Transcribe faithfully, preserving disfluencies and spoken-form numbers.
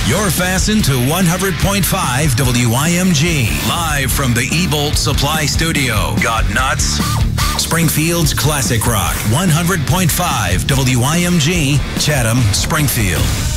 You're fastened to one hundred point five W I M G. Live from the E-Bolt Supply Studio. Got nuts? Springfield's Classic Rock. one hundred point five W I M G, Chatham, Springfield.